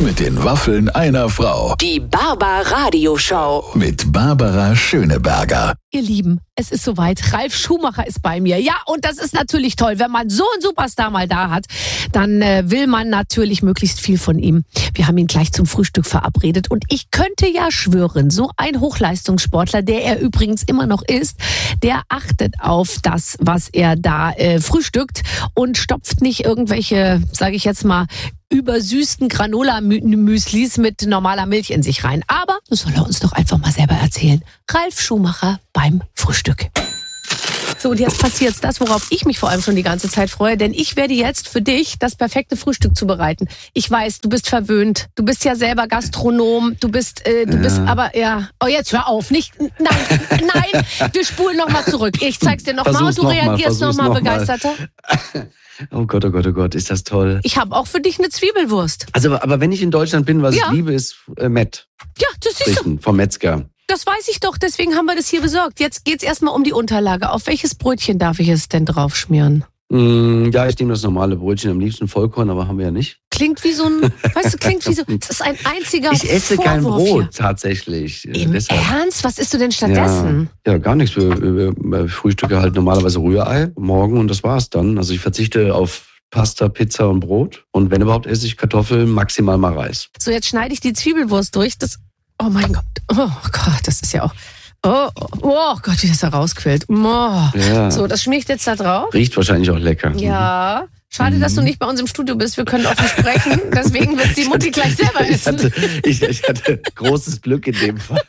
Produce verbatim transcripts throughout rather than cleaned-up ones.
Mit den Waffeln einer Frau. Die Barbara-Radio-Show. Mit Barbara Schöneberger. Ihr Lieben, es ist soweit. Ralf Schumacher ist bei mir. Ja, und das ist natürlich toll. Wenn man so einen Superstar mal da hat, dann äh, will man natürlich möglichst viel von ihm. Wir haben ihn gleich zum Frühstück verabredet. Und ich könnte ja schwören, so ein Hochleistungssportler, der er übrigens immer noch ist, der achtet auf das, was er da äh, frühstückt und stopft nicht irgendwelche, sage ich jetzt mal, übersüßten Granola-Müslis mit normaler Milch in sich rein. Aber das soll er uns doch einfach mal selber erzählen. Ralf Schumacher beim Frühstück. So, und jetzt passiert das, worauf ich mich vor allem schon die ganze Zeit freue, denn ich werde jetzt für dich das perfekte Frühstück zubereiten. Ich weiß, du bist verwöhnt, du bist ja selber Gastronom, du bist, äh, du ja. bist aber, ja, oh jetzt hör auf, nicht, nein, nein, wir spulen nochmal zurück. Ich zeig's dir nochmal und du noch reagierst nochmal noch begeisterter. Oh Gott, oh Gott, oh Gott, ist das toll. Ich habe auch für dich eine Zwiebelwurst. Also, aber wenn ich in Deutschland bin, was ja. ich liebe, ist äh, Mett. Ja, das siehst du. Vom Metzger. Das weiß ich doch, deswegen haben wir das hier besorgt. Jetzt geht's erstmal um die Unterlage. Auf welches Brötchen darf ich es denn drauf schmieren? Mm, ja, ich nehme das normale Brötchen, am liebsten Vollkorn, aber haben wir ja nicht. Klingt wie so ein, weißt du, klingt wie so, es ist ein einziger Ich esse Vorwurf kein Brot, hier. Tatsächlich. Im Deshalb. Ernst? Was isst du denn stattdessen? Ja, ja gar nichts. Wir, wir, wir frühstücke halt normalerweise Rührei morgen und das war's dann. Also ich verzichte auf Pasta, Pizza und Brot. Und wenn überhaupt, esse ich Kartoffeln, maximal mal Reis. So, jetzt schneide ich die Zwiebelwurst durch. Das, oh mein Gott. Oh Gott, das ist ja auch... Oh, oh Gott, wie das da rausquillt. Oh. Ja. So, das schmiert jetzt da drauf. Riecht wahrscheinlich auch lecker. Ja. Schade, dass du nicht bei uns im Studio bist. Wir können offen sprechen. Deswegen wird die Mutti gleich selber essen. Ich hatte, ich, ich hatte großes Glück in dem Fall.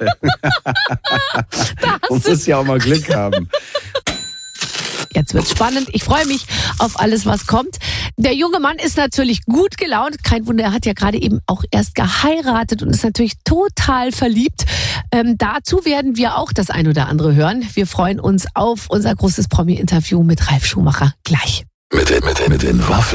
Man muss ja auch mal Glück haben. Jetzt wird's spannend. Ich freue mich auf alles, was kommt. Der junge Mann ist natürlich gut gelaunt. Kein Wunder, er hat ja gerade eben auch erst geheiratet und ist natürlich total verliebt. Ähm, dazu werden wir auch das ein oder andere hören. Wir freuen uns auf unser großes Promi-Interview mit Ralf Schumacher gleich. Mit den, mit den, mit den Waffeln.